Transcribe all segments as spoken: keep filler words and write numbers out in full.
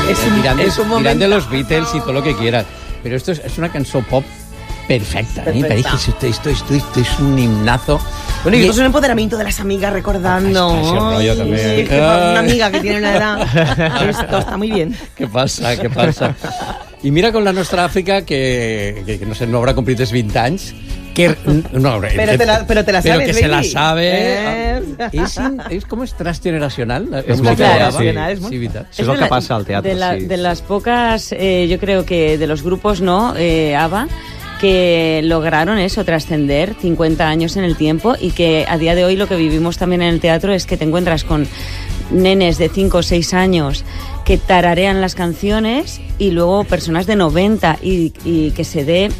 es un, dirán, de, es un dirán momento... de los Beatles y todo lo que quieras, pero esto es, es una canción pop perfecta, ¿eh? Perfecta. Parece esto, esto, esto, esto es un himnazo. Bueno, y esto es un empoderamiento de las amigas recordando. Ay, es que ese rollo también. Ay, es que para una amiga que tiene una edad, esto está muy bien. Què passa, què passa? I mira com la nostra Àfrica, que, que, que no sé, no haurà complit els vint anys, que... No, pero, te la, pero te la pero sabes, que baby. se la sabe. Eh. És, és com és transgeneracional. És molt transgeneracional, és molt... Sí, veritat. Això és el que passa al teatre, de, la, sí. de las pocas, eh, yo creo que de los grupos, ¿no? Eh, ABBA, que lograron eso, trascender cincuenta años en el tiempo y que a día de hoy lo que vivimos también en el teatro es que te encuentras con nenes de cinco o seis años que tararean las canciones y luego personas de noventa y, y que se dé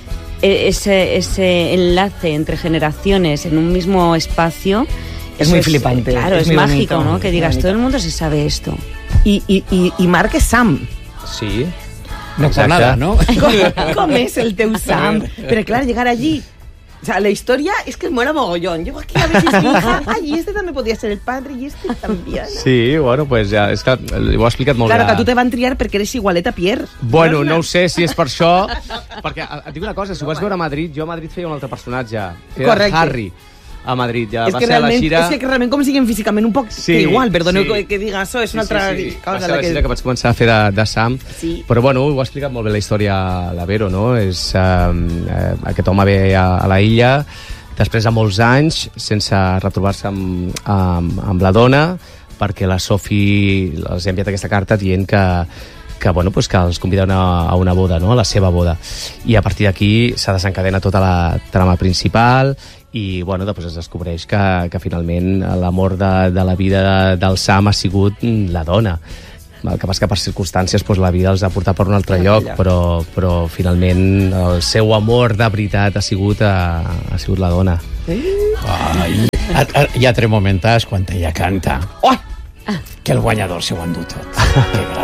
ese, ese enlace entre generaciones en un mismo espacio. Es muy flipante. Claro, es es, muy mágico, bonito, ¿no? Que digas, todo el mundo se sabe esto. Y, y, y, y Marc és Sam. Sí. No por nada, ¿no? Com, com és el teu Sam? Pero claro, llegar allí... O sea, la historia es que mola mogollón. Llego aquí a ver si es mi hija. Ay, y este también podía ser el padre y este también. Sí, bueno, pues ja, és que ho ha explicat molt Claro, bé. que tu te van triar perquè eres igualeta a Pierre. Bueno, no ho sé si és per això, perquè et dic una cosa, si ho vas veure a Madrid, jo a Madrid feia un altre personatge, que era Correcte. Harry, a Madrid, ja És va que, ser a la realment, gira... és que realment com siguen físicament un poc Sí, que igual, perdoneu sí. que, que diga això, és una Sí, altra sí, sí. Va cosa. ser la que... gira que vaig començar a fer de, de Sam, Sí. però bueno, ho ha explicat molt bé la història la Vero, no? És, eh, eh, aquest home ve a, a la illa després de molts anys sense retrobar-se amb, amb, amb la dona, perquè la Sophie els ha enviat aquesta carta dient que que, bueno, pues que els convida a una, a una boda, no? A la seva boda. I a partir d'aquí s'ha desencadena tota la trama principal i, bueno, després es descobreix que, que finalment l'amor de, de la vida de, del Sam ha sigut la dona. El que passa que per circumstàncies pues, la vida els ha portat per un altre lloc, però, però finalment el seu amor de veritat ha sigut, ha, ha sigut la dona. Ai, a, a, hi ha tres momentals quan ella canta. Oh! Que el guanyador s'ho ha endut tot. Que